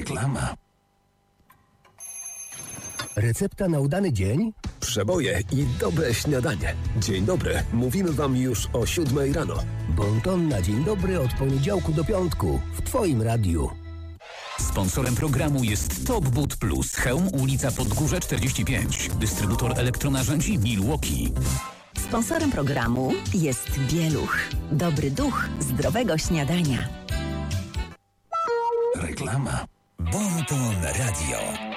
Reklama. Recepta na udany dzień? Przeboje i dobre śniadanie. Dzień dobry. Mówimy wam już o 7 rano. Bon ton na dzień dobry od poniedziałku do piątku w Twoim radiu. Sponsorem programu jest Top Boot Plus. Chełm, ulica Podgórze 45. Dystrybutor elektronarzędzi Milwaukee. Sponsorem programu jest Bieluch. Dobry duch zdrowego śniadania. Reklama. Bon ton radio.